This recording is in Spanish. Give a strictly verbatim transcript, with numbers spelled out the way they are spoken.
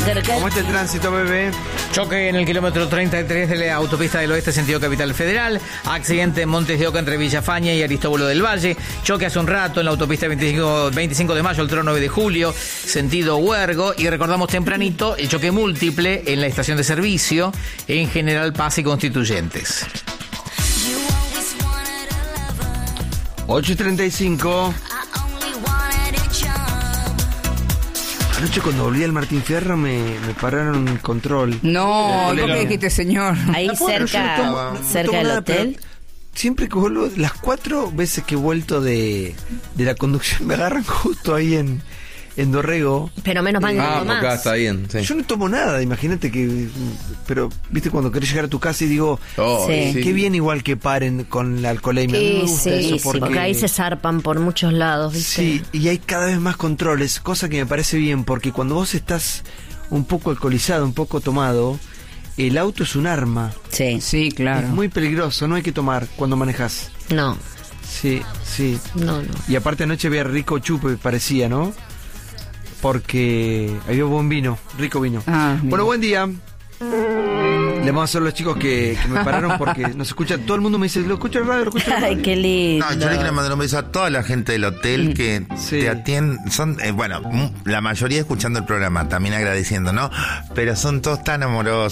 ¿Cómo está el tránsito, bebé? Choque en el kilómetro treinta y tres de la autopista del Oeste, sentido Capital Federal. Accidente en Montes de Oca entre Villafaña y Aristóbulo del Valle. Choque hace un rato en la autopista veinticinco, veinticinco de mayo, el nueve de julio, sentido Huergo. Y recordamos tempranito el choque múltiple en la estación de servicio en General Paz y Constituyentes. ocho y treinta y cinco. Anoche cuando volví al Martín Fierro me, me pararon en control. No, ¿cómo me dijiste, señor? Ahí No puedo, cerca, yo no tomo- no cerca tomo del nada, hotel. pero siempre que vuelvo, las cuatro veces que he vuelto de, de la conducción me agarran justo ahí en, en Dorrego. Pero menos mal que Ah, no porque acá tomás. está bien. Sí. Yo no tomo nada, imagínate que... Pero, viste, cuando querés llegar a tu casa y digo... Oh, Sí. sí. Qué bien igual que paren con la alcoholemia. A mí me Sí, gusta sí, eso sí, porque... porque ahí se zarpan por muchos lados, ¿viste? Sí, y hay cada vez más controles, cosa que me parece bien, porque cuando vos estás un poco alcoholizado, un poco tomado, el auto es un arma. Sí. Sí, claro. Es muy peligroso, no hay que tomar cuando manejas. No, Sí, sí. no, no. Y aparte anoche había rico chupe, parecía, ¿no? Porque había buen vino, rico vino. Ah, mira. Bueno, buen día. Le vamos a hacer a los chicos que, que me pararon porque nos escucha, todo el mundo me dice, lo escucho en radio, lo escucho en radio. Ay, qué lindo. No, yo le quiero mandar un beso a toda la gente del hotel que Sí. te atienden. Son, eh, bueno, mm, la mayoría escuchando el programa, también agradeciendo, ¿no? Pero son todos tan amorosos.